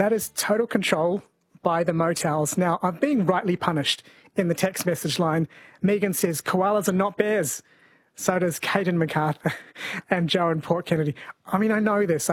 That is total control by the motels. Now, I'm being rightly punished in the text message line. Megan says, koalas are not bears. So does Caden MacArthur and Joe and Port Kennedy. I mean, I know this.